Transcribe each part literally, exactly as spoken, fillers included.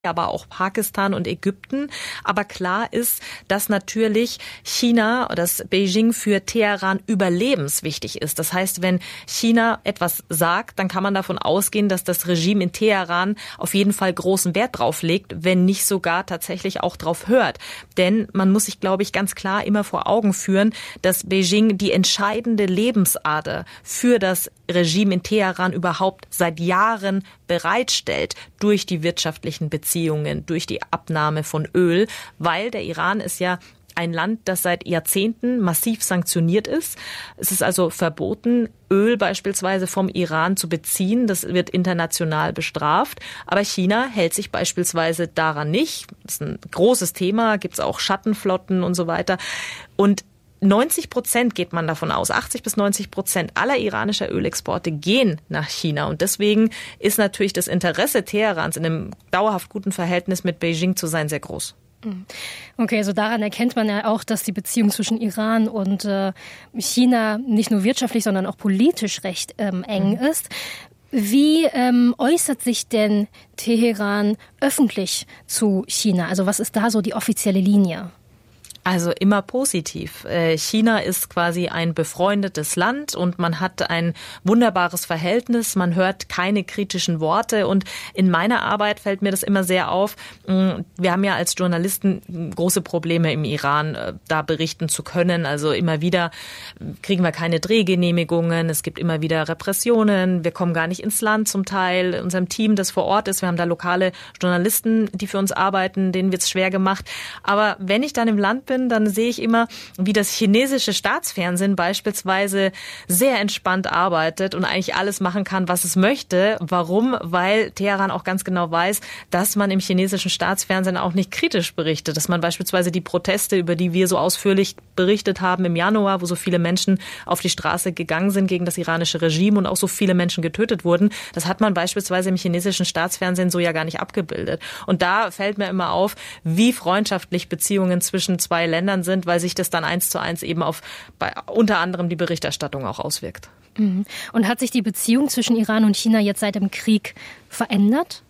aber auch Pakistan und Ägypten. Aber klar ist, dass natürlich China, dass Beijing für Teheran überlebenswichtig ist. Das heißt, wenn China etwas sagt, dann kann man davon ausgehen, dass das Regime in Teheran auf jeden Fall großen Wert drauf legt, wenn nicht sogar tatsächlich auch drauf hört. Denn man muss sich, glaube ich, ganz klar immer vor Augen führen, dass Beijing die entscheidende Lebensader für das Regime in Teheran überhaupt seit Jahren bereitstellt durch die wirtschaftlichen Beziehungen, durch die Abnahme von Öl, weil der Iran ist ja ein Land, das seit Jahrzehnten massiv sanktioniert ist. Es ist also verboten, Öl beispielsweise vom Iran zu beziehen. Das wird international bestraft. Aber China hält sich beispielsweise daran nicht. Das ist ein großes Thema, gibt es auch Schattenflotten und so weiter. Und neunzig Prozent geht man davon aus, achtzig bis neunzig Prozent aller iranischer Ölexporte gehen nach China. Und deswegen ist natürlich das Interesse Teherans, in einem dauerhaft guten Verhältnis mit Beijing zu sein, sehr groß. Okay, also daran erkennt man ja auch, dass die Beziehung zwischen Iran und äh, China nicht nur wirtschaftlich, sondern auch politisch recht ähm, eng mhm. ist. Wie ähm, äußert sich denn Teheran öffentlich zu China? Also was ist da so die offizielle Linie? Also immer positiv. China ist quasi ein befreundetes Land und man hat ein wunderbares Verhältnis. Man hört keine kritischen Worte und in meiner Arbeit fällt mir das immer sehr auf. Wir haben ja als Journalisten große Probleme im Iran, da berichten zu können. Also immer wieder kriegen wir keine Drehgenehmigungen. Es gibt immer wieder Repressionen. Wir kommen gar nicht ins Land zum Teil. Unserem Team, das vor Ort ist, wir haben da lokale Journalisten, die für uns arbeiten, denen wird es schwer gemacht. Aber wenn ich dann im Land bin, dann sehe ich immer, wie das chinesische Staatsfernsehen beispielsweise sehr entspannt arbeitet und eigentlich alles machen kann, was es möchte. Warum? Weil Teheran auch ganz genau weiß, dass man im chinesischen Staatsfernsehen auch nicht kritisch berichtet. Dass man beispielsweise die Proteste, über die wir so ausführlich berichtet haben im Januar, wo so viele Menschen auf die Straße gegangen sind gegen das iranische Regime und auch so viele Menschen getötet wurden, das hat man beispielsweise im chinesischen Staatsfernsehen so ja gar nicht abgebildet. Und da fällt mir immer auf, wie freundschaftlich Beziehungen zwischen zwei Ländern sind, weil sich das dann eins zu eins eben auf bei, unter anderem die Berichterstattung auch auswirkt. Und hat sich die Beziehung zwischen Iran und China jetzt seit dem Krieg verändert?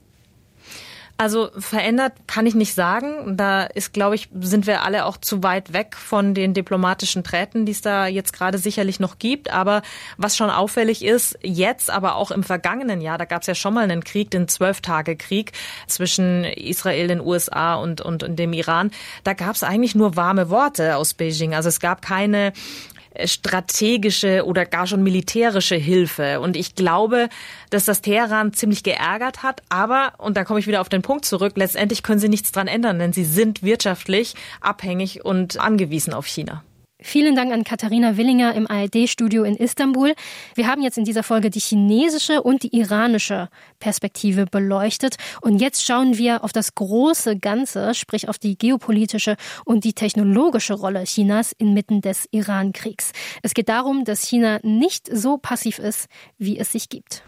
Also verändert kann ich nicht sagen. Da ist, glaube ich, sind wir alle auch zu weit weg von den diplomatischen Träten, die es da jetzt gerade sicherlich noch gibt. Aber was schon auffällig ist, jetzt, aber auch im vergangenen Jahr, da gab es ja schon mal einen Krieg, den Zwölf-Tage-Krieg zwischen Israel, den U S A und, und, und dem Iran. Da gab es eigentlich nur warme Worte aus Beijing. Also es gab keine strategische oder gar schon militärische Hilfe. Und ich glaube, dass das Teheran ziemlich geärgert hat. Aber, und da komme ich wieder auf den Punkt zurück, letztendlich können sie nichts dran ändern, denn sie sind wirtschaftlich abhängig und angewiesen auf China. Vielen Dank an Katharina Willinger im A R D-Studio in Istanbul. Wir haben jetzt in dieser Folge die chinesische und die iranische Perspektive beleuchtet. Und jetzt schauen wir auf das große Ganze, sprich auf die geopolitische und die technologische Rolle Chinas inmitten des Iran-Kriegs. Es geht darum, dass China nicht so passiv ist, wie es sich gibt.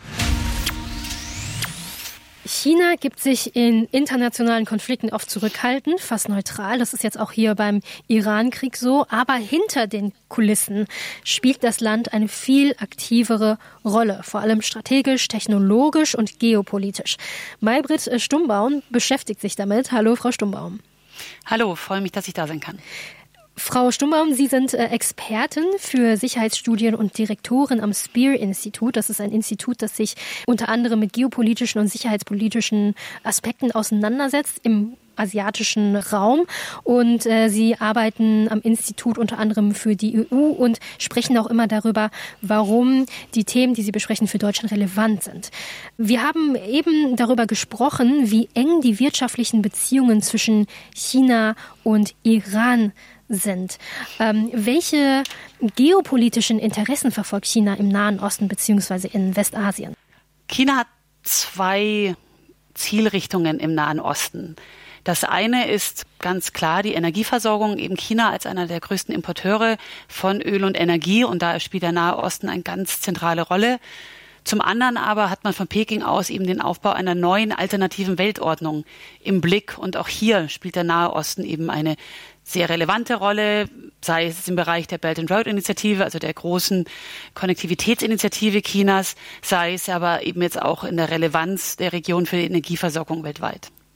China gibt sich in internationalen Konflikten oft zurückhaltend, fast neutral. Das ist jetzt auch hier beim Iran-Krieg so. Aber hinter den Kulissen spielt das Land eine viel aktivere Rolle, vor allem strategisch, technologisch und geopolitisch. Maybrit Stumbaum beschäftigt sich damit. Hallo, Frau Stumbaum. Hallo, freue mich, dass ich da sein kann. Frau Stumbaum, Sie sind Expertin für Sicherheitsstudien und Direktorin am Spear-Institut. Das ist ein Institut, das sich unter anderem mit geopolitischen und sicherheitspolitischen Aspekten auseinandersetzt im asiatischen Raum. Und äh, Sie arbeiten am Institut unter anderem für die E U und sprechen auch immer darüber, warum die Themen, die Sie besprechen, für Deutschland relevant sind. Wir haben eben darüber gesprochen, wie eng die wirtschaftlichen Beziehungen zwischen China und Iran sind. Ähm, welche geopolitischen Interessen verfolgt China im Nahen Osten bzw. in Westasien? China hat zwei Zielrichtungen im Nahen Osten. Das eine ist ganz klar die Energieversorgung, eben China als einer der größten Importeure von Öl und Energie, und da spielt der Nahe Osten eine ganz zentrale Rolle. Zum anderen aber hat man von Peking aus eben den Aufbau einer neuen alternativen Weltordnung im Blick, und auch hier spielt der Nahe Osten eben eine sehr relevante Rolle, sei es im Bereich der Belt and Road Initiative, also der großen Konnektivitätsinitiative Chinas, sei es aber eben jetzt auch in der Relevanz der Region für die Energieversorgung weltweit.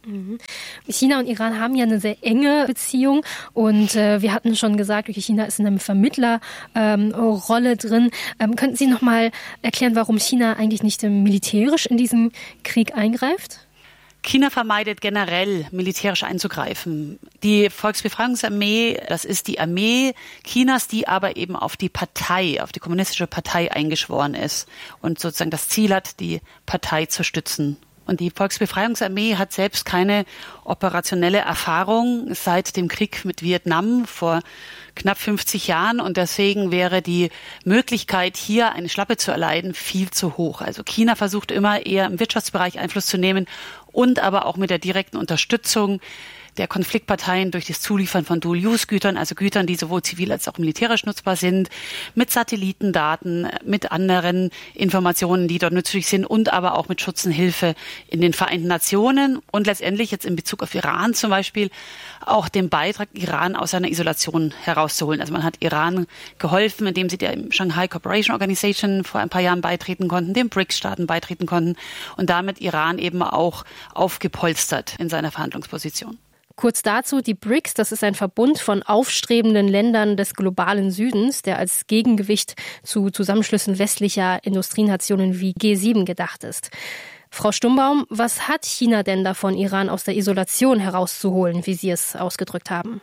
China und Iran haben ja eine sehr enge Beziehung und äh, wir hatten schon gesagt, okay, China ist in einer Vermittlerrolle ähm, drin. Ähm, könnten Sie noch mal erklären, warum China eigentlich nicht militärisch in diesen Krieg eingreift? China vermeidet generell, militärisch einzugreifen. Die Volksbefreiungsarmee, das ist die Armee Chinas, die aber eben auf die Partei, auf die kommunistische Partei eingeschworen ist und sozusagen das Ziel hat, die Partei zu stützen. Und die Volksbefreiungsarmee hat selbst keine operationelle Erfahrung seit dem Krieg mit Vietnam vor knapp fünfzig Jahren. Und deswegen wäre die Möglichkeit, hier eine Schlappe zu erleiden, viel zu hoch. Also China versucht immer eher im Wirtschaftsbereich Einfluss zu nehmen und aber auch mit der direkten Unterstützung der Konfliktparteien durch das Zuliefern von Dual-Use-Gütern, also Gütern, die sowohl zivil als auch militärisch nutzbar sind, mit Satellitendaten, mit anderen Informationen, die dort nützlich sind und aber auch mit Schutz und Hilfe in den Vereinten Nationen und letztendlich jetzt in Bezug auf Iran zum Beispiel auch den Beitrag, Iran aus seiner Isolation herauszuholen. Also man hat Iran geholfen, indem sie der Shanghai Cooperation Organization vor ein paar Jahren beitreten konnten, den B R I C S-Staaten beitreten konnten und damit Iran eben auch aufgepolstert in seiner Verhandlungsposition. Kurz dazu, die B R I C S, das ist ein Verbund von aufstrebenden Ländern des globalen Südens, der als Gegengewicht zu Zusammenschlüssen westlicher Industrienationen wie G sieben gedacht ist. Frau Stumbaum, was hat China denn davon, Iran aus der Isolation herauszuholen, wie Sie es ausgedrückt haben?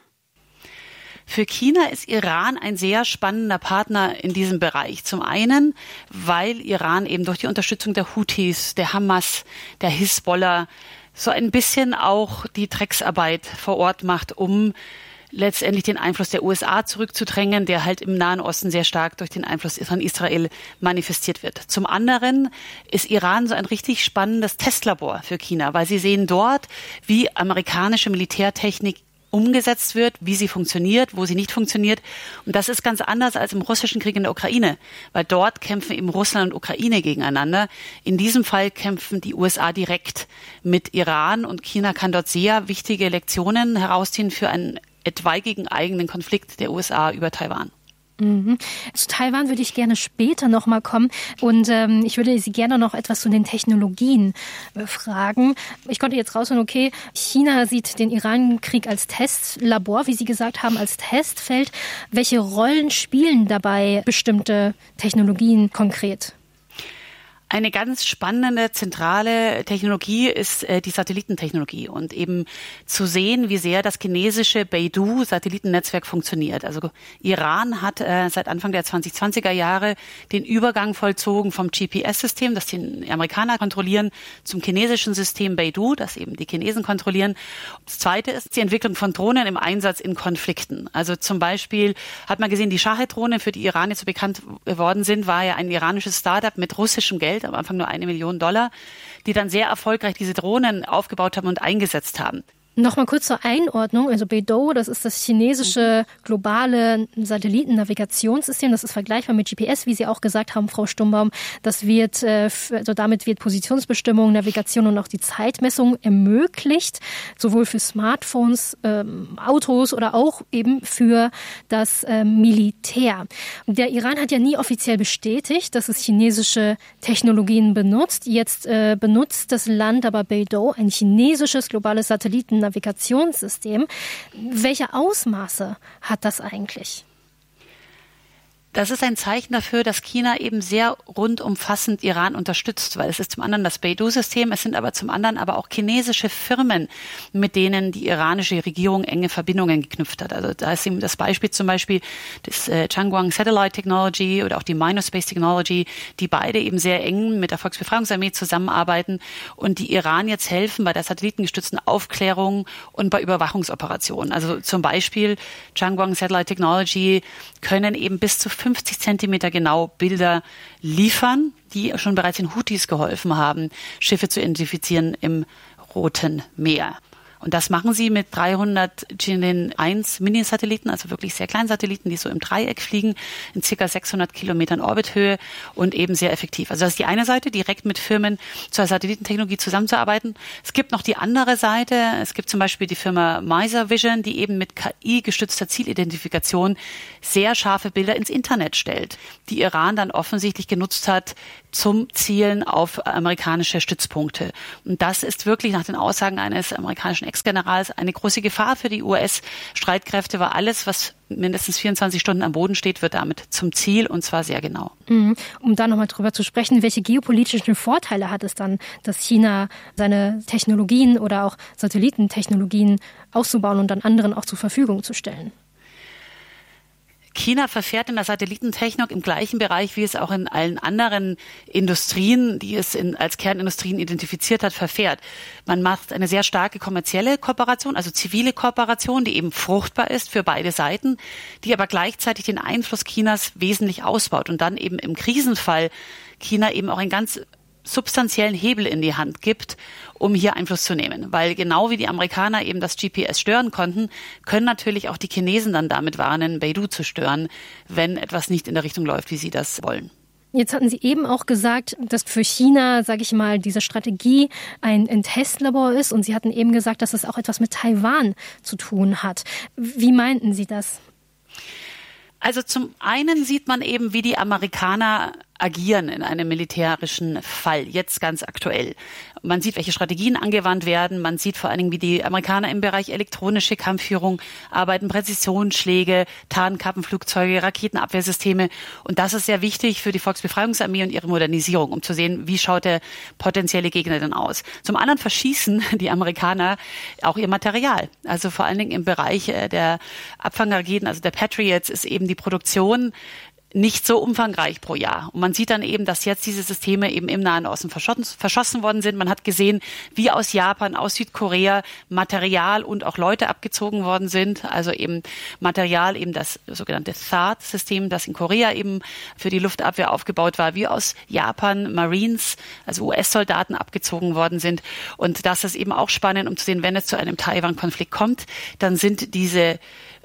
Für China ist Iran ein sehr spannender Partner in diesem Bereich. Zum einen, weil Iran eben durch die Unterstützung der Houthis, der Hamas, der Hisbollah so ein bisschen auch die Drecksarbeit vor Ort macht, um letztendlich den Einfluss der U S A zurückzudrängen, der halt im Nahen Osten sehr stark durch den Einfluss von Israel manifestiert wird. Zum anderen ist Iran so ein richtig spannendes Testlabor für China, weil sie sehen dort, wie amerikanische Militärtechnik umgesetzt wird, wie sie funktioniert, wo sie nicht funktioniert. Und das ist ganz anders als im russischen Krieg in der Ukraine, weil dort kämpfen eben Russland und Ukraine gegeneinander. In diesem Fall kämpfen die U S A direkt mit Iran und China kann dort sehr wichtige Lektionen herausziehen für einen etwaigen eigenen Konflikt der U S A über Taiwan. Mhm. Zu Taiwan würde ich gerne später noch mal kommen und ähm, ich würde Sie gerne noch etwas zu den Technologien äh, fragen. Ich konnte jetzt raushören, okay, China sieht den Iran-Krieg als Testlabor, wie Sie gesagt haben, als Testfeld. Welche Rollen spielen dabei bestimmte Technologien konkret? Eine ganz spannende, zentrale Technologie ist äh, die Satellitentechnologie und eben zu sehen, wie sehr das chinesische Beidou-Satellitennetzwerk funktioniert. Also Iran hat äh, seit Anfang der zwanzig zwanziger Jahre den Übergang vollzogen vom G P S-System, das die Amerikaner kontrollieren, zum chinesischen System Beidou, das eben die Chinesen kontrollieren. Das Zweite ist die Entwicklung von Drohnen im Einsatz in Konflikten. Also zum Beispiel hat man gesehen, die Shahed-Drohnen, für die Iran jetzt so bekannt geworden sind, war ja ein iranisches Startup mit russischem Geld, am Anfang nur eine Million Dollar, die dann sehr erfolgreich diese Drohnen aufgebaut haben und eingesetzt haben. Nochmal kurz zur Einordnung. Also Beidou, das ist das chinesische globale Satellitennavigationssystem. Das ist vergleichbar mit G P S, wie Sie auch gesagt haben, Frau Stumbaum. Das wird, also damit wird Positionsbestimmung, Navigation und auch die Zeitmessung ermöglicht, sowohl für Smartphones, ähm, Autos oder auch eben für das ähm, Militär. Der Iran hat ja nie offiziell bestätigt, dass es chinesische Technologien benutzt. Jetzt äh, benutzt das Land aber Beidou, ein chinesisches globales Satelliten Navigationssystem. Welche Ausmaße hat das eigentlich? Das ist ein Zeichen dafür, dass China eben sehr rundumfassend Iran unterstützt, weil es ist zum anderen das Beidou-System, es sind aber zum anderen aber auch chinesische Firmen, mit denen die iranische Regierung enge Verbindungen geknüpft hat. Also da ist eben das Beispiel zum Beispiel das äh, Changguang Satellite Technology oder auch die Minospace Technology, die beide eben sehr eng mit der Volksbefreiungsarmee zusammenarbeiten und die Iran jetzt helfen bei der satellitengestützten Aufklärung und bei Überwachungsoperationen. Also zum Beispiel Changguang Satellite Technology können eben bis zu fünfzig Zentimeter genau Bilder liefern, die schon bereits den Houthis geholfen haben, Schiffe zu identifizieren im Roten Meer. Und das machen sie mit dreihundert Jinin eins Minisatelliten, also wirklich sehr kleinen Satelliten, die so im Dreieck fliegen, in ca. sechshundert Kilometern Orbithöhe und eben sehr effektiv. Also das ist die eine Seite, direkt mit Firmen zur Satellitentechnologie zusammenzuarbeiten. Es gibt noch die andere Seite. Es gibt zum Beispiel die Firma Miser Vision, die eben mit K I-gestützter Zielidentifikation sehr scharfe Bilder ins Internet stellt, die Iran dann offensichtlich genutzt hat, zum Zielen auf amerikanische Stützpunkte. Und das ist wirklich nach den Aussagen eines amerikanischen Ex-Generals eine große Gefahr für die U S-Streitkräfte, weil alles, was mindestens vierundzwanzig Stunden am Boden steht, wird damit zum Ziel, und zwar sehr genau. Um da nochmal drüber zu sprechen, welche geopolitischen Vorteile hat es dann, dass China seine Technologien oder auch Satellitentechnologien auszubauen und dann anderen auch zur Verfügung zu stellen? China verfährt in der Satellitentechnik im gleichen Bereich, wie es auch in allen anderen Industrien, die es in, als Kernindustrien identifiziert hat, verfährt. Man macht eine sehr starke kommerzielle Kooperation, also zivile Kooperation, die eben fruchtbar ist für beide Seiten, die aber gleichzeitig den Einfluss Chinas wesentlich ausbaut und dann eben im Krisenfall China eben auch ein ganz substanziellen Hebel in die Hand gibt, um hier Einfluss zu nehmen. Weil genau wie die Amerikaner eben das G P S stören konnten, können natürlich auch die Chinesen dann damit warnen, Beidou zu stören, wenn etwas nicht in der Richtung läuft, wie sie das wollen. Jetzt hatten Sie eben auch gesagt, dass für China, sage ich mal, diese Strategie ein, ein Testlabor ist. Und Sie hatten eben gesagt, dass es auch etwas mit Taiwan zu tun hat. Wie meinten Sie das? Also zum einen sieht man eben, wie die Amerikaner agieren in einem militärischen Fall, jetzt ganz aktuell. Man sieht, welche Strategien angewandt werden. Man sieht vor allen Dingen, wie die Amerikaner im Bereich elektronische Kampfführung arbeiten, Präzisionsschläge, Tarnkappenflugzeuge, Raketenabwehrsysteme. Und das ist sehr wichtig für die Volksbefreiungsarmee und ihre Modernisierung, um zu sehen, wie schaut der potenzielle Gegner denn aus. Zum anderen verschießen die Amerikaner auch ihr Material. Also vor allen Dingen im Bereich der Abfangraketen, also der Patriots, ist eben die Produktion nicht so umfangreich pro Jahr. Und man sieht dann eben, dass jetzt diese Systeme eben im Nahen Osten verschossen, verschossen worden sind. Man hat gesehen, wie aus Japan, aus Südkorea Material und auch Leute abgezogen worden sind. Also eben Material, eben das sogenannte T H A A D-System, das in Korea eben für die Luftabwehr aufgebaut war, wie aus Japan Marines, also U S-Soldaten abgezogen worden sind. Und das ist eben auch spannend, um zu sehen, wenn es zu einem Taiwan-Konflikt kommt, dann sind diese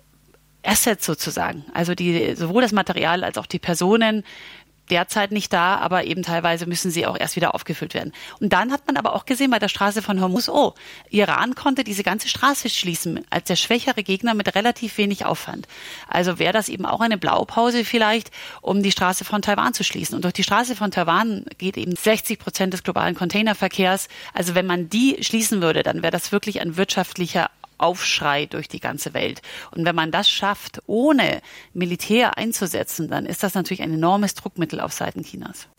Assets sozusagen, also die, sowohl das Material als auch die Personen derzeit nicht da, aber eben teilweise müssen sie auch erst wieder aufgefüllt werden. Und dann hat man aber auch gesehen bei der Straße von Hormuz, oh, Iran konnte diese ganze Straße schließen als der schwächere Gegner mit relativ wenig Aufwand. Also wäre das eben auch eine Blaupause vielleicht, um die Straße von Taiwan zu schließen. Und durch die Straße von Taiwan geht eben sechzig Prozent des globalen Containerverkehrs. Also wenn man die schließen würde, dann wäre das wirklich ein wirtschaftlicher Aufschrei durch die ganze Welt. Und wenn man das schafft, ohne Militär einzusetzen, dann ist das natürlich ein enormes Druckmittel auf Seiten Chinas.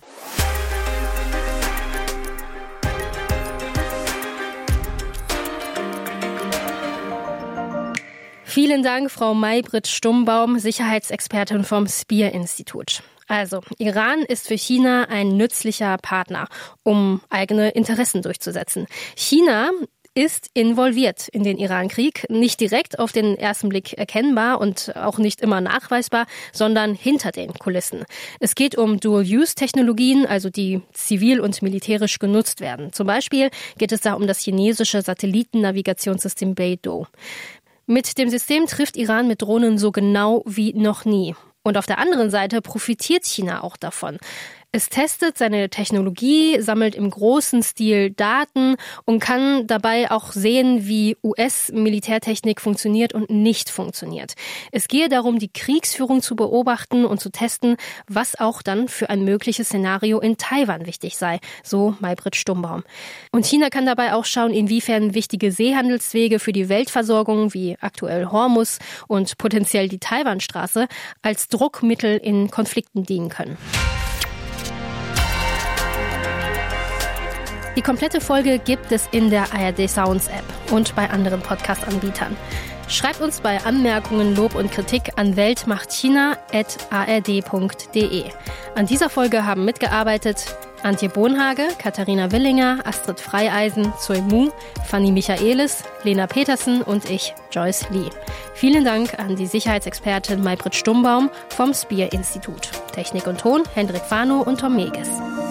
Vielen Dank, Frau Maybrit Stummbaum, Sicherheitsexpertin vom Spear-Institut. Also, Iran ist für China ein nützlicher Partner, um eigene Interessen durchzusetzen. China ist involviert in den Irankrieg, nicht direkt auf den ersten Blick erkennbar und auch nicht immer nachweisbar, sondern hinter den Kulissen. Es geht um Dual-Use-Technologien, also die zivil und militärisch genutzt werden. Zum Beispiel geht es da um das chinesische Satellitennavigationssystem Beidou. Mit dem System trifft Iran mit Drohnen so genau wie noch nie. Und auf der anderen Seite profitiert China auch davon. Es testet seine Technologie, sammelt im großen Stil Daten und kann dabei auch sehen, wie U S-Militärtechnik funktioniert und nicht funktioniert. Es gehe darum, die Kriegsführung zu beobachten und zu testen, was auch dann für ein mögliches Szenario in Taiwan wichtig sei, so Maybrit Stummbaum. Und China kann dabei auch schauen, inwiefern wichtige Seehandelswege für die Weltversorgung, wie aktuell Hormuz und potenziell die Taiwanstraße, als Druckmittel in Konflikten dienen können. Die komplette Folge gibt es in der A R D Sounds App und bei anderen Podcast-Anbietern. Schreibt uns bei Anmerkungen, Lob und Kritik an weltmachtchina at a r d punkt d e. An dieser Folge haben mitgearbeitet Antje Bohnhage, Katharina Willinger, Astrid Freieisen, Zoe Mu, Fanny Michaelis, Lena Petersen und ich, Joyce Lee. Vielen Dank an die Sicherheitsexpertin Maybrit Stummbaum vom Spear-Institut. Technik und Ton Hendrik Fano und Tom Meges.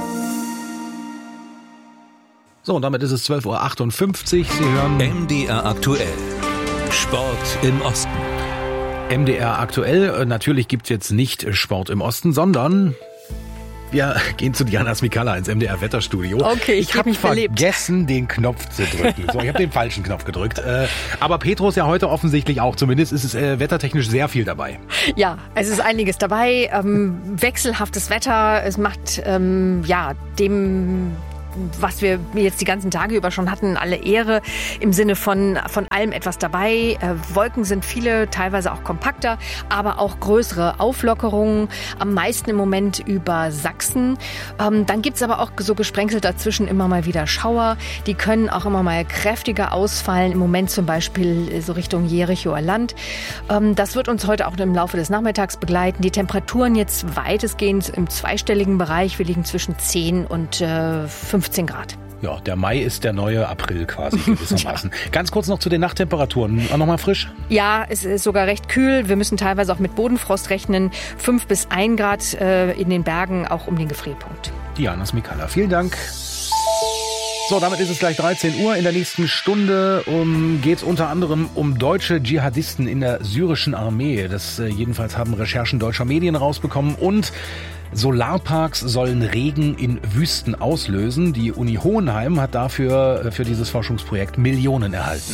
So, und damit ist es zwölf Uhr achtundfünfzig. Sie hören M D R aktuell. Sport im Osten. M D R aktuell. Natürlich gibt's jetzt nicht Sport im Osten, sondern Wir gehen zu Diana Smikalla ins M D R-Wetterstudio. Okay, ich, ich habe mich vergessen, den Knopf zu drücken. So, ich habe den falschen Knopf gedrückt. Äh, aber Petros ja heute offensichtlich auch. Zumindest ist es äh, wettertechnisch sehr viel dabei. Ja, es ist einiges dabei. Ähm, wechselhaftes Wetter. Es macht ähm, ja dem, was wir jetzt die ganzen Tage über schon hatten, alle Ehre im Sinne von, von allem etwas dabei. Äh, Wolken sind viele, teilweise auch kompakter, aber auch größere Auflockerungen, am meisten im Moment über Sachsen. Ähm, dann gibt's aber auch so gesprenkelt dazwischen immer mal wieder Schauer. Die können auch immer mal kräftiger ausfallen, im Moment zum Beispiel so Richtung Jerichoer Land. Ähm, das wird uns heute auch im Laufe des Nachmittags begleiten. Die Temperaturen jetzt weitestgehend im zweistelligen Bereich. Wir liegen zwischen zehn und äh, fünfzehn Grad. Ja, der Mai ist der neue April quasi gewissermaßen. Ja. Ganz kurz noch zu den Nachttemperaturen. Auch noch mal frisch? Ja, es ist sogar recht kühl. Wir müssen teilweise auch mit Bodenfrost rechnen. Fünf bis ein Grad äh, in den Bergen, auch um den Gefrierpunkt. Diana Smikalla, vielen Dank. So, damit ist es gleich dreizehn Uhr. In der nächsten Stunde um, geht es unter anderem um deutsche Dschihadisten in der syrischen Armee. Das äh, jedenfalls haben Recherchen deutscher Medien rausbekommen. Und Solarparks sollen Regen in Wüsten auslösen. Die Uni Hohenheim hat dafür für dieses Forschungsprojekt Millionen erhalten.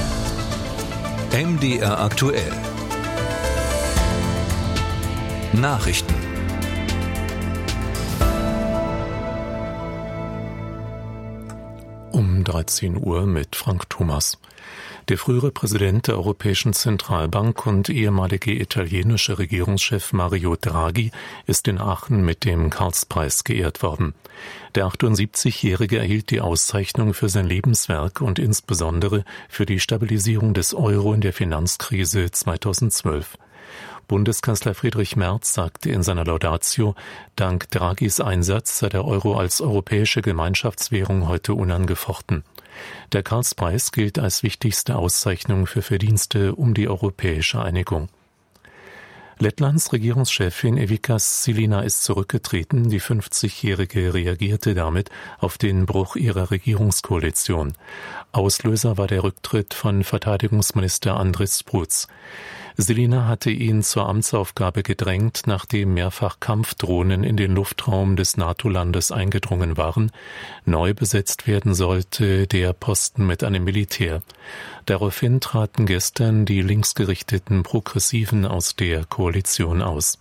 M D R aktuell. Nachrichten. Um dreizehn Uhr mit Frank Thomas. Der frühere Präsident der Europäischen Zentralbank und ehemalige italienische Regierungschef Mario Draghi ist in Aachen mit dem Karlspreis geehrt worden. Der achtundsiebzigjährige erhielt die Auszeichnung für sein Lebenswerk und insbesondere für die Stabilisierung des Euro in der Finanzkrise zweitausendzwölf. Bundeskanzler Friedrich Merz sagte in seiner Laudatio, dank Draghis Einsatz sei der Euro als europäische Gemeinschaftswährung heute unangefochten. Der Karlspreis gilt als wichtigste Auszeichnung für Verdienste um die europäische Einigung. Lettlands Regierungschefin Evika Silina ist zurückgetreten. Die fünfzigjährige reagierte damit auf den Bruch ihrer Regierungskoalition. Auslöser war der Rücktritt von Verteidigungsminister Andris Spruc. Silina hatte ihn zur Amtsaufgabe gedrängt, nachdem mehrfach Kampfdrohnen in den Luftraum des NATO-Landes eingedrungen waren. Neu besetzt werden sollte der Posten mit einem Militär. Daraufhin traten gestern die linksgerichteten Progressiven aus der Koalition aus.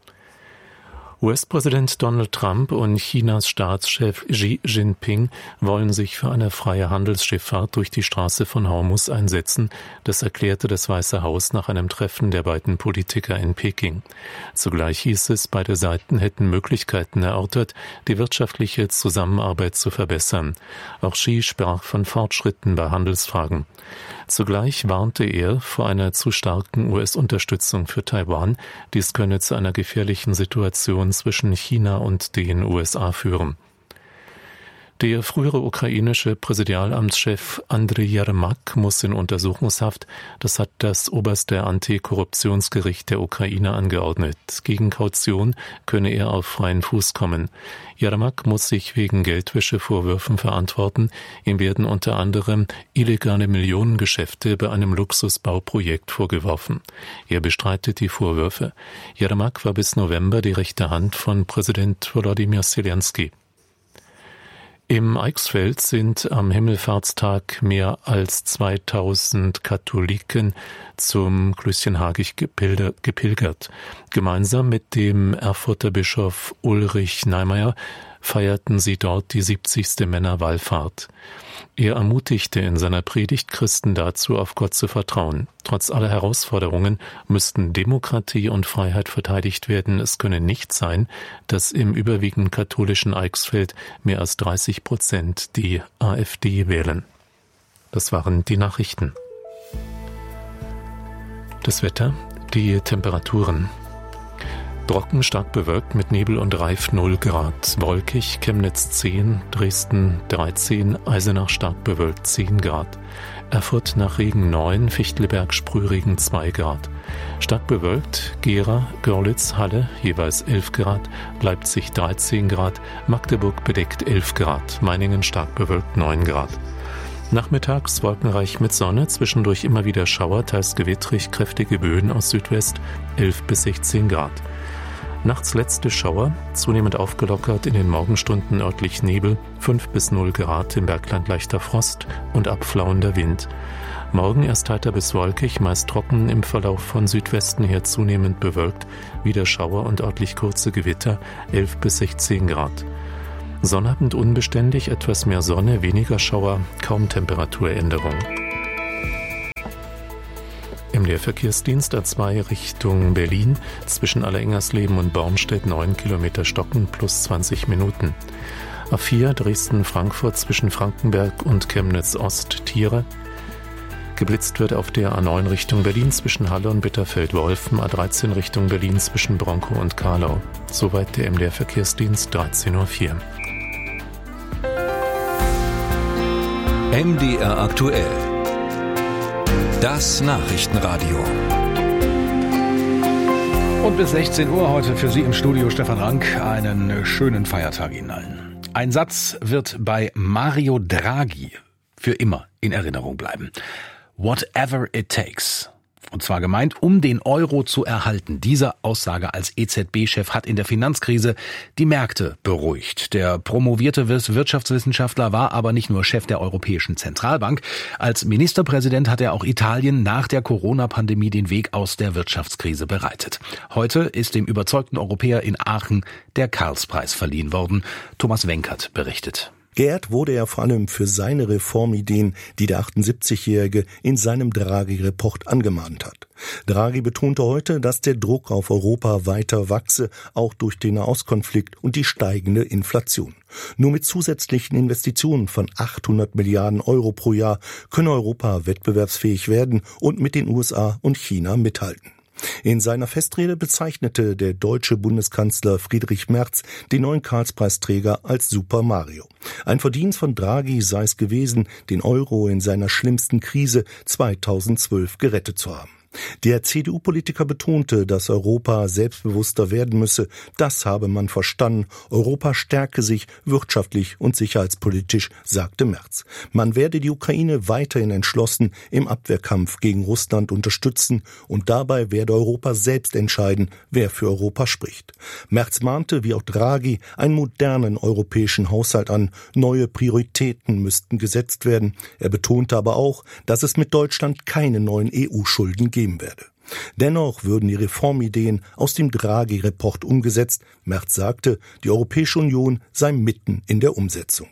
U S-Präsident Donald Trump und Chinas Staatschef Xi Jinping wollen sich für eine freie Handelsschifffahrt durch die Straße von Hormuz einsetzen. Das erklärte das Weiße Haus nach einem Treffen der beiden Politiker in Peking. Zugleich hieß es, beide Seiten hätten Möglichkeiten erörtert, die wirtschaftliche Zusammenarbeit zu verbessern. Auch Xi sprach von Fortschritten bei Handelsfragen. Zugleich warnte er vor einer zu starken U S-Unterstützung für Taiwan. Dies könne zu einer gefährlichen Situation zwischen China und den U S A führen. Der frühere ukrainische Präsidialamtschef Andriy Jermak muss in Untersuchungshaft. Das hat das oberste Antikorruptionsgericht der Ukraine angeordnet. Gegen Kaution könne er auf freien Fuß kommen. Jermak muss sich wegen Geldwäschevorwürfen verantworten. Ihm werden unter anderem illegale Millionengeschäfte bei einem Luxusbauprojekt vorgeworfen. Er bestreitet die Vorwürfe. Jermak war bis November die rechte Hand von Präsident Volodymyr Zelensky. Im Eichsfeld sind am Himmelfahrtstag mehr als zweitausend Katholiken zum Klößchen Hagisch gepilgert. Gemeinsam mit dem Erfurter Bischof Ulrich Neimeyer feierten sie dort die siebzigste Männerwallfahrt. Er ermutigte in seiner Predigt Christen dazu, auf Gott zu vertrauen. Trotz aller Herausforderungen müssten Demokratie und Freiheit verteidigt werden. Es könne nicht sein, dass im überwiegend katholischen Eichsfeld mehr als dreißig Prozent die AfD wählen. Das waren die Nachrichten. Das Wetter, die Temperaturen. Trocken, stark bewölkt mit Nebel und Reif null Grad. Wolkig, Chemnitz zehn, Dresden dreizehn, Eisenach stark bewölkt zehn Grad. Erfurt nach Regen neun, Fichtelberg Sprühregen zwei Grad. Stark bewölkt, Gera, Görlitz, Halle jeweils elf Grad, Leipzig dreizehn Grad, Magdeburg bedeckt elf Grad, Meiningen stark bewölkt neun Grad. Nachmittags wolkenreich mit Sonne, zwischendurch immer wieder Schauer, teils gewittrig, kräftige Böen aus Südwest elf bis sechzehn Grad. Nachts letzte Schauer, zunehmend aufgelockert in den Morgenstunden örtlich Nebel, fünf bis null Grad, im Bergland leichter Frost und abflauender Wind. Morgen erst heiter bis wolkig, meist trocken, im Verlauf von Südwesten her zunehmend bewölkt, wieder Schauer und örtlich kurze Gewitter, elf bis sechzehn Grad. Sonnabend unbeständig, etwas mehr Sonne, weniger Schauer, kaum Temperaturänderung. M D R-Verkehrsdienst A zwei Richtung Berlin, zwischen Allerengersleben und Bornstedt neun Kilometer stocken plus zwanzig Minuten. A vier Dresden-Frankfurt zwischen Frankenberg und Chemnitz-Ost Tiere. Geblitzt wird auf der A neun Richtung Berlin zwischen Halle und Bitterfeld-Wolfen, A dreizehn Richtung Berlin zwischen Bronkow und Karlau. Soweit der M D R-Verkehrsdienst dreizehn Uhr vier. M D R aktuell. Das Nachrichtenradio. Und bis sechzehn Uhr heute für Sie im Studio Stefan Rank. Einen schönen Feiertag Ihnen allen. Ein Satz wird bei Mario Draghi für immer in Erinnerung bleiben. Whatever it takes. Und zwar gemeint, um den Euro zu erhalten. Diese Aussage als E Z B-Chef hat in der Finanzkrise die Märkte beruhigt. Der promovierte Wirtschaftswissenschaftler war aber nicht nur Chef der Europäischen Zentralbank. Als Ministerpräsident hat er auch Italien nach der Corona-Pandemie den Weg aus der Wirtschaftskrise bereitet. Heute ist dem überzeugten Europäer in Aachen der Karlspreis verliehen worden. Thomas Wenkert berichtet. Geehrt wurde er vor allem für seine Reformideen, die der achtundsiebzigjährige in seinem Draghi-Report angemahnt hat. Draghi betonte heute, dass der Druck auf Europa weiter wachse, auch durch den Nahostkonflikt und die steigende Inflation. Nur mit zusätzlichen Investitionen von achthundert Milliarden Euro pro Jahr könne Europa wettbewerbsfähig werden und mit den U S A und China mithalten. In seiner Festrede bezeichnete der deutsche Bundeskanzler Friedrich Merz den neuen Karlspreisträger als Super Mario. Ein Verdienst von Draghi sei es gewesen, den Euro in seiner schlimmsten Krise zweitausendzwölf gerettet zu haben. Der C D U-Politiker betonte, dass Europa selbstbewusster werden müsse. Das habe man verstanden. Europa stärke sich wirtschaftlich und sicherheitspolitisch, sagte Merz. Man werde die Ukraine weiterhin entschlossen im Abwehrkampf gegen Russland unterstützen und dabei werde Europa selbst entscheiden, wer für Europa spricht. Merz mahnte, wie auch Draghi, einen modernen europäischen Haushalt an. Neue Prioritäten müssten gesetzt werden. Er betonte aber auch, dass es mit Deutschland keine neuen E U-Schulden geben werde. Dennoch würden die Reformideen aus dem Draghi-Report umgesetzt. Merz sagte, die Europäische Union sei mitten in der Umsetzung.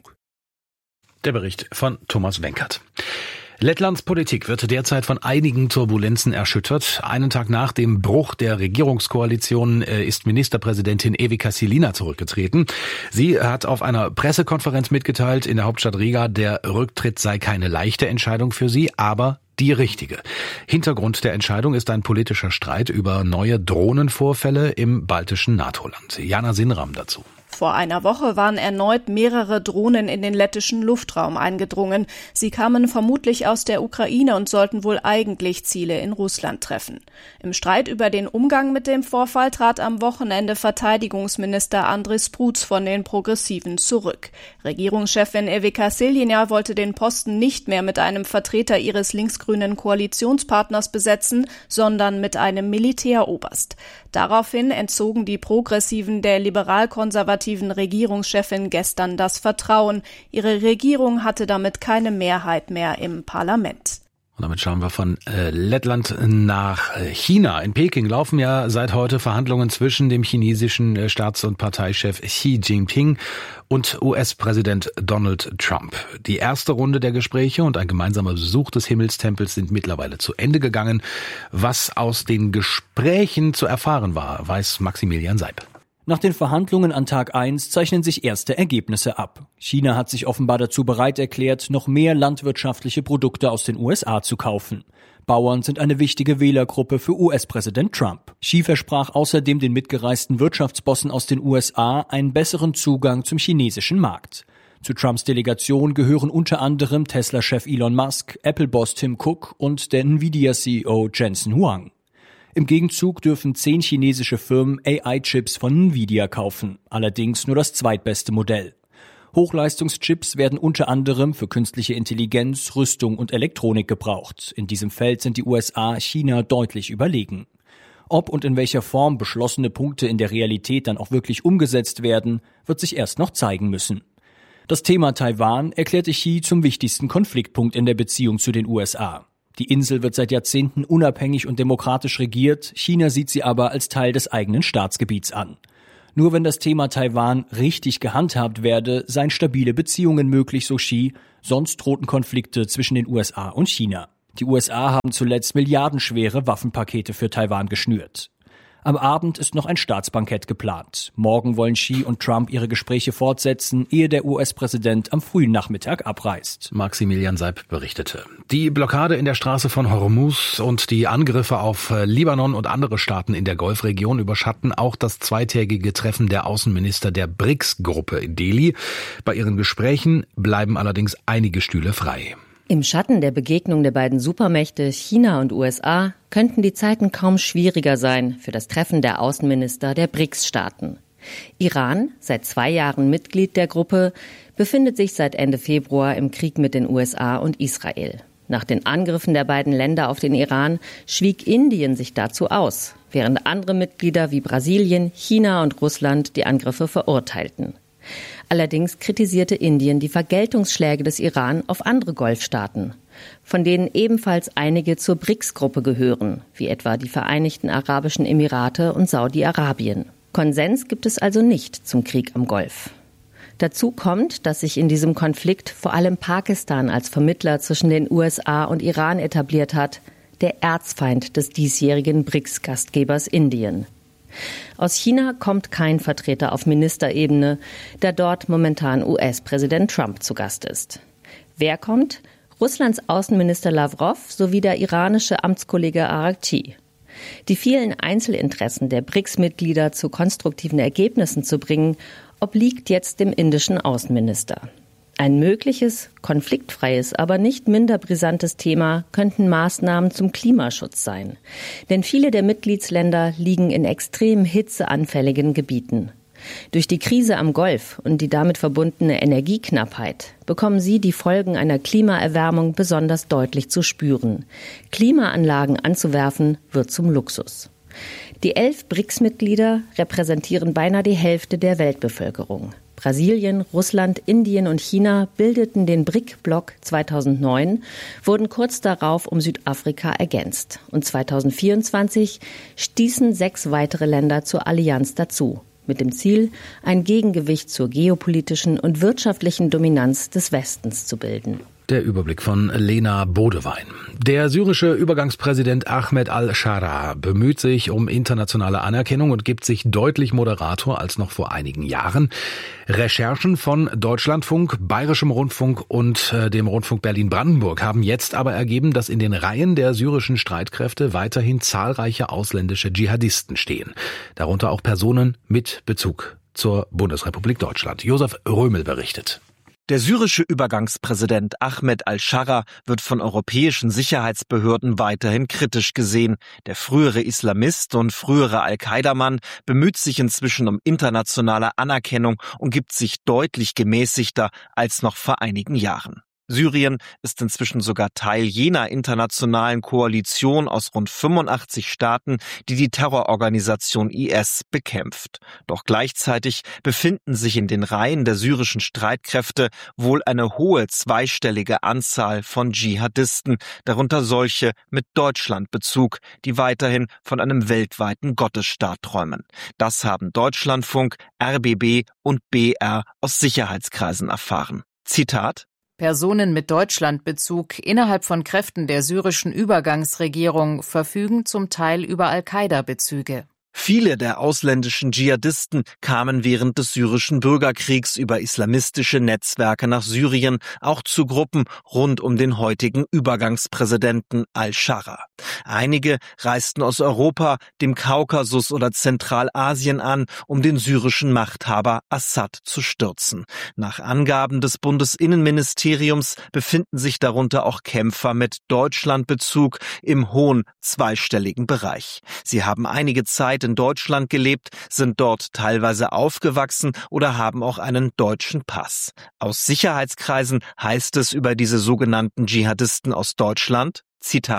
Der Bericht von Thomas Wenkert. Lettlands Politik wird derzeit von einigen Turbulenzen erschüttert. Einen Tag nach dem Bruch der Regierungskoalition ist Ministerpräsidentin Evika Silina zurückgetreten. Sie hat auf einer Pressekonferenz mitgeteilt, in der Hauptstadt Riga, der Rücktritt sei keine leichte Entscheidung für sie, aber die richtige. Hintergrund der Entscheidung ist ein politischer Streit über neue Drohnenvorfälle im baltischen NATO-Land. Jana Sinram dazu. Vor einer Woche waren erneut mehrere Drohnen in den lettischen Luftraum eingedrungen. Sie kamen vermutlich aus der Ukraine und sollten wohl eigentlich Ziele in Russland treffen. Im Streit über den Umgang mit dem Vorfall trat am Wochenende Verteidigungsminister Andris Prutz von den Progressiven zurück. Regierungschefin Evika Silina wollte den Posten nicht mehr mit einem Vertreter ihres linksgrünen Koalitionspartners besetzen, sondern mit einem Militäroberst. Daraufhin entzogen die Progressiven der liberal-konservativen Regierungschefin gestern das Vertrauen. Ihre Regierung hatte damit keine Mehrheit mehr im Parlament. Und damit schauen wir von äh, Lettland nach äh, China. In Peking laufen ja seit heute Verhandlungen zwischen dem chinesischen äh, Staats- und Parteichef Xi Jinping und U S-Präsident Donald Trump. Die erste Runde der Gespräche und ein gemeinsamer Besuch des Himmelstempels sind mittlerweile zu Ende gegangen. Was aus den Gesprächen zu erfahren war, weiß Maximilian Seib. Nach den Verhandlungen an Tag eins zeichnen sich erste Ergebnisse ab. China hat sich offenbar dazu bereit erklärt, noch mehr landwirtschaftliche Produkte aus den U S A zu kaufen. Bauern sind eine wichtige Wählergruppe für U S-Präsident Trump. Xi versprach außerdem den mitgereisten Wirtschaftsbossen aus den U S A einen besseren Zugang zum chinesischen Markt. Zu Trumps Delegation gehören unter anderem Tesla-Chef Elon Musk, Apple-Boss Tim Cook und der Nvidia-C E O Jensen Huang. Im Gegenzug dürfen zehn chinesische Firmen A I-Chips von Nvidia kaufen, allerdings nur das zweitbeste Modell. Hochleistungschips werden unter anderem für künstliche Intelligenz, Rüstung und Elektronik gebraucht. In diesem Feld sind die U S A China deutlich überlegen. Ob und in welcher Form beschlossene Punkte in der Realität dann auch wirklich umgesetzt werden, wird sich erst noch zeigen müssen. Das Thema Taiwan erklärte Xi zum wichtigsten Konfliktpunkt in der Beziehung zu den U S A. Die Insel wird seit Jahrzehnten unabhängig und demokratisch regiert, China sieht sie aber als Teil des eigenen Staatsgebiets an. Nur wenn das Thema Taiwan richtig gehandhabt werde, seien stabile Beziehungen möglich, so Xi, sonst drohten Konflikte zwischen den U S A und China. Die U S A haben zuletzt milliardenschwere Waffenpakete für Taiwan geschnürt. Am Abend ist noch ein Staatsbankett geplant. Morgen wollen Xi und Trump ihre Gespräche fortsetzen, ehe der U S-Präsident am frühen Nachmittag abreist. Maximilian Seib berichtete. Die Blockade in der Straße von Hormuz und die Angriffe auf Libanon und andere Staaten in der Golfregion überschatten auch das zweitägige Treffen der Außenminister der B R I C S-Gruppe in Delhi. Bei ihren Gesprächen bleiben allerdings einige Stühle frei. Im Schatten der Begegnung der beiden Supermächte China und U S A könnten die Zeiten kaum schwieriger sein für das Treffen der Außenminister der B R I C S-Staaten. Iran, seit zwei Jahren Mitglied der Gruppe, befindet sich seit Ende Februar im Krieg mit den U S A und Israel. Nach den Angriffen der beiden Länder auf den Iran schwieg Indien sich dazu aus, während andere Mitglieder wie Brasilien, China und Russland die Angriffe verurteilten. Allerdings kritisierte Indien die Vergeltungsschläge des Iran auf andere Golfstaaten, von denen ebenfalls einige zur B R I C S-Gruppe gehören, wie etwa die Vereinigten Arabischen Emirate und Saudi-Arabien. Konsens gibt es also nicht zum Krieg am Golf. Dazu kommt, dass sich in diesem Konflikt vor allem Pakistan als Vermittler zwischen den U S A und Iran etabliert hat, der Erzfeind des diesjährigen B R I C S-Gastgebers Indien. Aus China kommt kein Vertreter auf Ministerebene, da dort momentan U S-Präsident Trump zu Gast ist. Wer kommt? Russlands Außenminister Lavrov sowie der iranische Amtskollege Araghchi. Die vielen Einzelinteressen der B R I C S-Mitglieder zu konstruktiven Ergebnissen zu bringen, obliegt jetzt dem indischen Außenminister. Ein mögliches, konfliktfreies, aber nicht minder brisantes Thema könnten Maßnahmen zum Klimaschutz sein. Denn viele der Mitgliedsländer liegen in extrem hitzeanfälligen Gebieten. Durch die Krise am Golf und die damit verbundene Energieknappheit bekommen sie die Folgen einer Klimaerwärmung besonders deutlich zu spüren. Klimaanlagen anzuwerfen wird zum Luxus. Die elf B R I C S-Mitglieder repräsentieren beinahe die Hälfte der Weltbevölkerung. Brasilien, Russland, Indien und China bildeten den B R I C-Block zweitausendneun, wurden kurz darauf um Südafrika ergänzt. Und zweitausendvierundzwanzig stießen sechs weitere Länder zur Allianz dazu, mit dem Ziel, ein Gegengewicht zur geopolitischen und wirtschaftlichen Dominanz des Westens zu bilden. Der Überblick von Lena Bodewein. Der syrische Übergangspräsident Ahmed al-Shara bemüht sich um internationale Anerkennung und gibt sich deutlich moderator als noch vor einigen Jahren. Recherchen von Deutschlandfunk, Bayerischem Rundfunk und äh, dem Rundfunk Berlin-Brandenburg haben jetzt aber ergeben, dass in den Reihen der syrischen Streitkräfte weiterhin zahlreiche ausländische Dschihadisten stehen. Darunter auch Personen mit Bezug zur Bundesrepublik Deutschland. Josef Römel berichtet. Der syrische Übergangspräsident Ahmed al-Shara wird von europäischen Sicherheitsbehörden weiterhin kritisch gesehen. Der frühere Islamist und frühere Al-Qaida-Mann bemüht sich inzwischen um internationale Anerkennung und gibt sich deutlich gemäßigter als noch vor einigen Jahren. Syrien ist inzwischen sogar Teil jener internationalen Koalition aus rund fünfundachtzig Staaten, die die Terrororganisation I S bekämpft. Doch gleichzeitig befinden sich in den Reihen der syrischen Streitkräfte wohl eine hohe zweistellige Anzahl von Dschihadisten, darunter solche mit Deutschlandbezug, die weiterhin von einem weltweiten Gottesstaat träumen. Das haben Deutschlandfunk, R B B und B R aus Sicherheitskreisen erfahren. Zitat: Personen mit Deutschlandbezug innerhalb von Kräften der syrischen Übergangsregierung verfügen zum Teil über Al-Qaida-Bezüge. Viele der ausländischen Dschihadisten kamen während des syrischen Bürgerkriegs über islamistische Netzwerke nach Syrien, auch zu Gruppen rund um den heutigen Übergangspräsidenten al-Shara. Einige reisten aus Europa, dem Kaukasus oder Zentralasien an, um den syrischen Machthaber Assad zu stürzen. Nach Angaben des Bundesinnenministeriums befinden sich darunter auch Kämpfer mit Deutschlandbezug im hohen zweistelligen Bereich. Sie haben einige Zeit in Deutschland gelebt, sind dort teilweise aufgewachsen oder haben auch einen deutschen Pass. Aus Sicherheitskreisen heißt es über diese sogenannten Dschihadisten aus Deutschland, Zitat: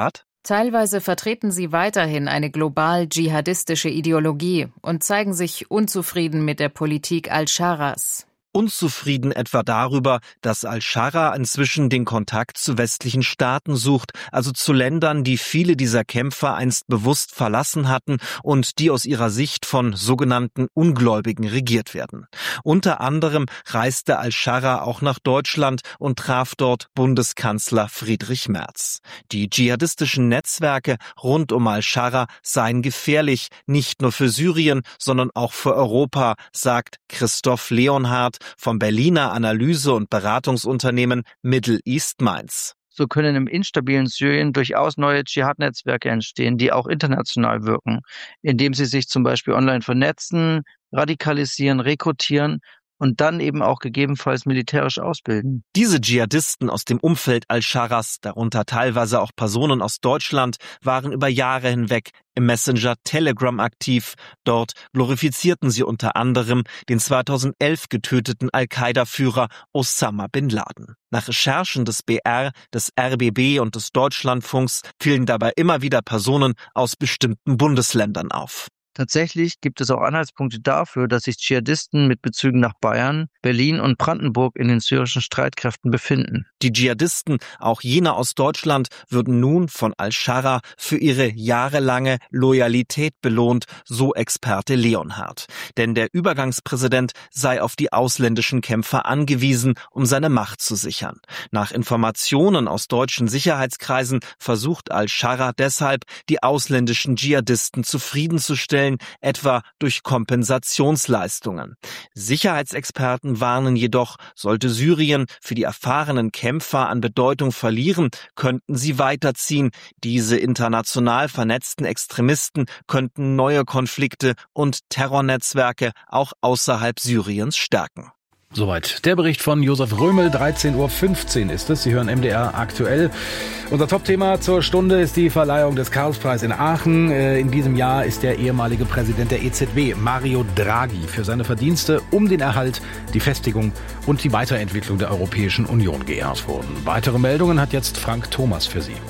Teilweise vertreten sie weiterhin eine global dschihadistische Ideologie und zeigen sich unzufrieden mit der Politik al-Sharras. Unzufrieden etwa darüber, dass al-Sharra inzwischen den Kontakt zu westlichen Staaten sucht, also zu Ländern, die viele dieser Kämpfer einst bewusst verlassen hatten und die aus ihrer Sicht von sogenannten Ungläubigen regiert werden. Unter anderem reiste al-Sharra auch nach Deutschland und traf dort Bundeskanzler Friedrich Merz. Die dschihadistischen Netzwerke rund um al-Sharra seien gefährlich, nicht nur für Syrien, sondern auch für Europa, sagt Christoph Leonhardt vom Berliner Analyse- und Beratungsunternehmen Middle East Minds. So können im instabilen Syrien durchaus neue Dschihad-Netzwerke entstehen, die auch international wirken, indem sie sich zum Beispiel online vernetzen, radikalisieren, rekrutieren und dann eben auch gegebenenfalls militärisch ausbilden. Diese Dschihadisten aus dem Umfeld al-Sharras, darunter teilweise auch Personen aus Deutschland, waren über Jahre hinweg im Messenger Telegram aktiv. Dort glorifizierten sie unter anderem den zweitausendelf getöteten Al-Qaida-Führer Osama bin Laden. Nach Recherchen des B R, des R B B und des Deutschlandfunks fielen dabei immer wieder Personen aus bestimmten Bundesländern auf. Tatsächlich gibt es auch Anhaltspunkte dafür, dass sich Dschihadisten mit Bezügen nach Bayern, Berlin und Brandenburg in den syrischen Streitkräften befinden. Die Dschihadisten, auch jene aus Deutschland, würden nun von al-Sharra für ihre jahrelange Loyalität belohnt, so Experte Leonhardt. Denn der Übergangspräsident sei auf die ausländischen Kämpfer angewiesen, um seine Macht zu sichern. Nach Informationen aus deutschen Sicherheitskreisen versucht al-Sharra deshalb, die ausländischen Dschihadisten zufriedenzustellen, etwa durch Kompensationsleistungen. Sicherheitsexperten warnen jedoch, sollte Syrien für die erfahrenen Kämpfer an Bedeutung verlieren, könnten sie weiterziehen. Diese international vernetzten Extremisten könnten neue Konflikte und Terrornetzwerke auch außerhalb Syriens stärken. Soweit der Bericht von Josef Römel, dreizehn Uhr fünfzehn ist es. Sie hören M D R aktuell. Unser Topthema zur Stunde ist die Verleihung des Karlspreises in Aachen. In diesem Jahr ist der ehemalige Präsident der E Z B, Mario Draghi, für seine Verdienste um den Erhalt, die Festigung und die Weiterentwicklung der Europäischen Union geehrt worden. Weitere Meldungen hat jetzt Frank Thomas für Sie.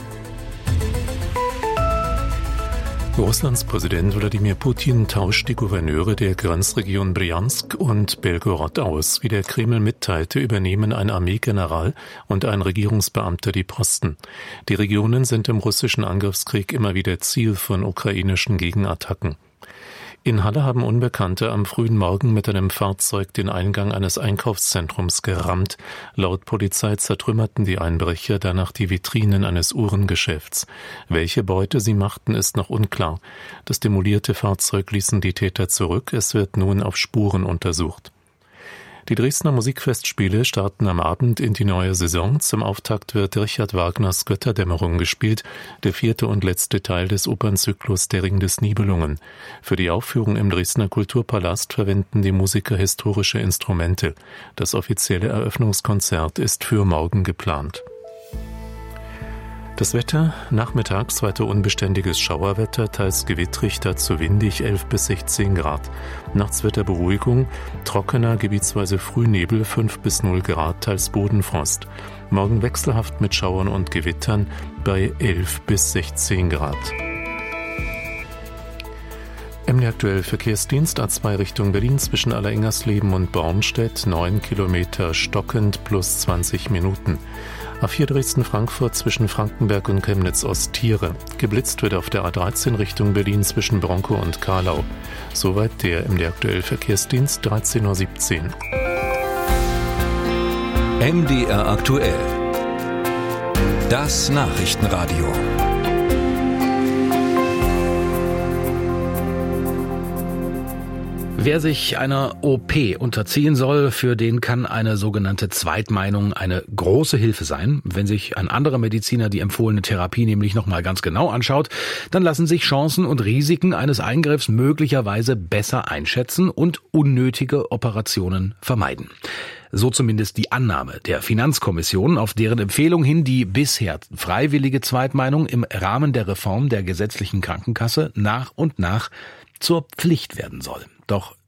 Russlands Präsident Wladimir Putin tauscht die Gouverneure der Grenzregion Bryansk und Belgorod aus. Wie der Kreml mitteilte, übernehmen ein Armeegeneral und ein Regierungsbeamter die Posten. Die Regionen sind im russischen Angriffskrieg immer wieder Ziel von ukrainischen Gegenattacken. In Halle haben Unbekannte am frühen Morgen mit einem Fahrzeug den Eingang eines Einkaufszentrums gerammt. Laut Polizei zertrümmerten die Einbrecher danach die Vitrinen eines Uhrengeschäfts. Welche Beute sie machten, ist noch unklar. Das demolierte Fahrzeug ließen die Täter zurück. Es wird nun auf Spuren untersucht. Die Dresdner Musikfestspiele starten am Abend in die neue Saison. Zum Auftakt wird Richard Wagners Götterdämmerung gespielt, der vierte und letzte Teil des Opernzyklus Der Ring des Nibelungen. Für die Aufführung im Dresdner Kulturpalast verwenden die Musiker historische Instrumente. Das offizielle Eröffnungskonzert ist für morgen geplant. Das Wetter, nachmittags weiter unbeständiges Schauerwetter, teils gewittrig, dazu windig, elf bis sechzehn Grad. Nachts Wetterberuhigung, trockener, gebietsweise Frühnebel, fünf bis null Grad, teils Bodenfrost. Morgen wechselhaft mit Schauern und Gewittern bei elf bis sechzehn Grad. M D aktuell Verkehrsdienst A zwei Richtung Berlin zwischen Allerengersleben und Bornstedt, neun Kilometer stockend plus zwanzig Minuten. A vier Dresden-Frankfurt zwischen Frankenberg und Chemnitz-Ost-Tiere. Geblitzt wird auf der A dreizehn Richtung Berlin zwischen Bronkow und Karlau. Soweit der M D aktuell Verkehrsdienst, dreizehn Uhr siebzehn. M D R aktuell. Das Nachrichtenradio. Wer sich einer O P unterziehen soll, für den kann eine sogenannte Zweitmeinung eine große Hilfe sein. Wenn sich ein anderer Mediziner die empfohlene Therapie nämlich nochmal ganz genau anschaut, dann lassen sich Chancen und Risiken eines Eingriffs möglicherweise besser einschätzen und unnötige Operationen vermeiden. So zumindest die Annahme der Finanzkommission, auf deren Empfehlung hin die bisher freiwillige Zweitmeinung im Rahmen der Reform der gesetzlichen Krankenkasse nach und nach zur Pflicht werden soll. Doch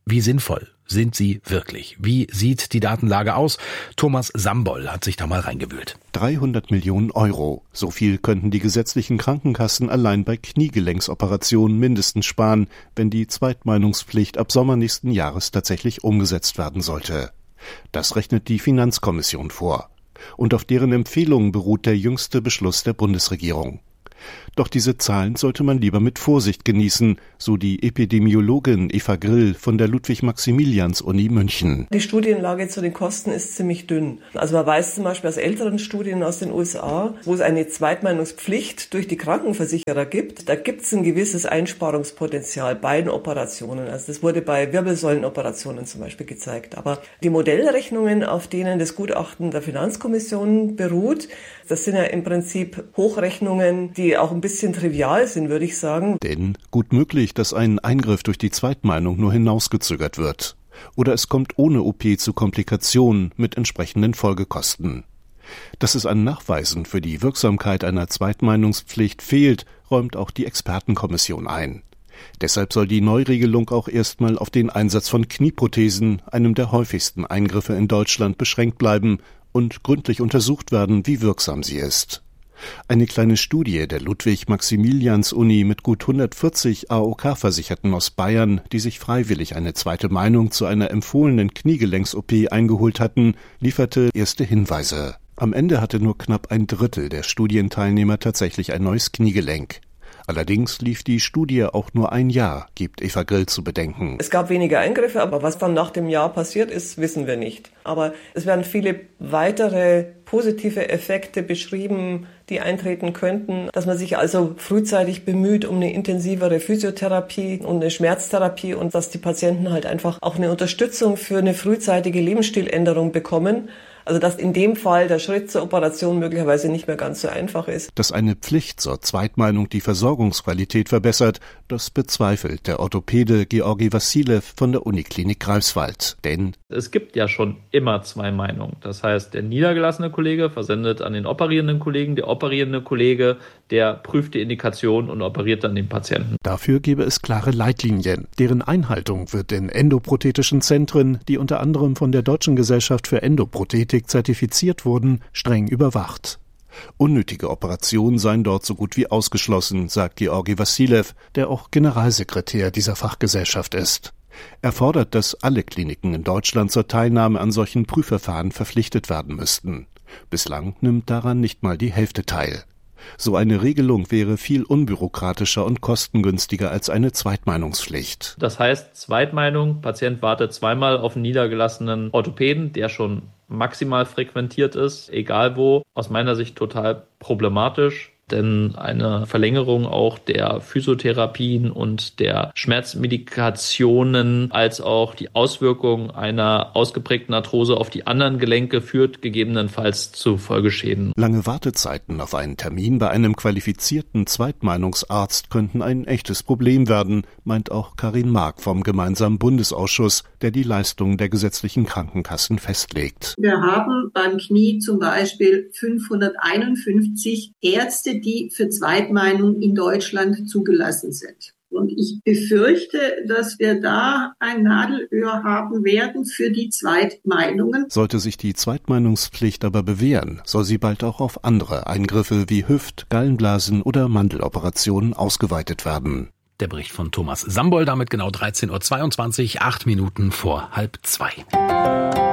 Wie sinnvoll sind sie wirklich? Wie sieht die Datenlage aus? Thomas Sambol hat sich da mal reingewühlt. dreihundert Millionen Euro. So viel könnten die gesetzlichen Krankenkassen allein bei Kniegelenksoperationen mindestens sparen, wenn die Zweitmeinungspflicht ab Sommer nächsten Jahres tatsächlich umgesetzt werden sollte. Das rechnet die Finanzkommission vor. Und auf deren Empfehlungen beruht der jüngste Beschluss der Bundesregierung. Doch diese Zahlen sollte man lieber mit Vorsicht genießen, so die Epidemiologin Eva Grill von der Ludwig-Maximilians-Uni München. Die Studienlage zu den Kosten ist ziemlich dünn. Also man weiß zum Beispiel aus älteren Studien aus den U S A, wo es eine Zweitmeinungspflicht durch die Krankenversicherer gibt, da gibt es ein gewisses Einsparungspotenzial bei den Operationen. Also das wurde bei Wirbelsäulenoperationen zum Beispiel gezeigt. Aber die Modellrechnungen, auf denen das Gutachten der Finanzkommission beruht, das sind ja im Prinzip Hochrechnungen, die auch ein bisschen trivial sind, würde ich sagen. Denn gut möglich, dass ein Eingriff durch die Zweitmeinung nur hinausgezögert wird. Oder es kommt ohne O P zu Komplikationen mit entsprechenden Folgekosten. Dass es an Nachweisen für die Wirksamkeit einer Zweitmeinungspflicht fehlt, räumt auch die Expertenkommission ein. Deshalb soll die Neuregelung auch erstmal auf den Einsatz von Knieprothesen, einem der häufigsten Eingriffe in Deutschland, beschränkt bleiben und gründlich untersucht werden, wie wirksam sie ist. Eine kleine Studie der Ludwig-Maximilians-Uni mit gut hundertvierzig A O K-Versicherten aus Bayern, die sich freiwillig eine zweite Meinung zu einer empfohlenen Kniegelenks-O P eingeholt hatten, lieferte erste Hinweise. Am Ende hatte nur knapp ein Drittel der Studienteilnehmer tatsächlich ein neues Kniegelenk. Allerdings lief die Studie auch nur ein Jahr, gibt Eva Grill zu bedenken. Es gab wenige Eingriffe, aber was dann nach dem Jahr passiert ist, wissen wir nicht. Aber es werden viele weitere positive Effekte beschrieben, die eintreten könnten, dass man sich also frühzeitig bemüht um eine intensivere Physiotherapie und eine Schmerztherapie und dass die Patienten halt einfach auch eine Unterstützung für eine frühzeitige Lebensstiländerung bekommen. Also dass in dem Fall der Schritt zur Operation möglicherweise nicht mehr ganz so einfach ist. Dass eine Pflicht zur Zweitmeinung die Versorgungsqualität verbessert, das bezweifelt der Orthopäde Georgi Wassilew von der Uniklinik Greifswald. Denn es gibt ja schon immer zwei Meinungen. Das heißt, der niedergelassene Kollege versendet an den operierenden Kollegen, der operierende Kollege, der prüft die Indikation und operiert dann den Patienten. Dafür gäbe es klare Leitlinien. Deren Einhaltung wird in endoprothetischen Zentren, die unter anderem von der Deutschen Gesellschaft für Endoprothetik zertifiziert wurden, streng überwacht. Unnötige Operationen seien dort so gut wie ausgeschlossen, sagt Georgi Wassilew, der auch Generalsekretär dieser Fachgesellschaft ist. Er fordert, dass alle Kliniken in Deutschland zur Teilnahme an solchen Prüfverfahren verpflichtet werden müssten. Bislang nimmt daran nicht mal die Hälfte teil. So eine Regelung wäre viel unbürokratischer und kostengünstiger als eine Zweitmeinungspflicht. Das heißt, Zweitmeinung, Patient wartet zweimal auf einen niedergelassenen Orthopäden, der schon maximal frequentiert ist, egal wo. Aus meiner Sicht total problematisch. Denn eine Verlängerung auch der Physiotherapien und der Schmerzmedikationen als auch die Auswirkung einer ausgeprägten Arthrose auf die anderen Gelenke führt gegebenenfalls zu Folgeschäden. Lange Wartezeiten auf einen Termin bei einem qualifizierten Zweitmeinungsarzt könnten ein echtes Problem werden, meint auch Karin Mark vom gemeinsamen Bundesausschuss, der die Leistungen der gesetzlichen Krankenkassen festlegt. Wir haben beim Knie zum Beispiel fünfhunderteinundfünfzig Ärzte, die für Zweitmeinung in Deutschland zugelassen sind. Und ich befürchte, dass wir da ein Nadelöhr haben werden für die Zweitmeinungen. Sollte sich die Zweitmeinungspflicht aber bewähren, soll sie bald auch auf andere Eingriffe wie Hüft-, Gallenblasen- oder Mandeloperationen ausgeweitet werden. Der Bericht von Thomas Sambol, damit genau dreizehn Uhr zweiundzwanzig, acht Minuten vor halb zwei.